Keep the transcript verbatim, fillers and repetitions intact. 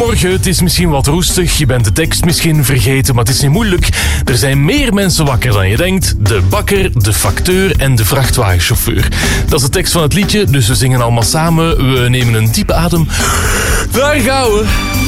Goedemorgen, het is misschien wat roestig, je bent de tekst misschien vergeten, maar het is niet moeilijk. Er zijn meer mensen wakker dan je denkt. De bakker, de facteur en de vrachtwagenchauffeur. Dat is de tekst van het liedje, dus we zingen allemaal samen. We nemen een diepe adem. Daar gaan we.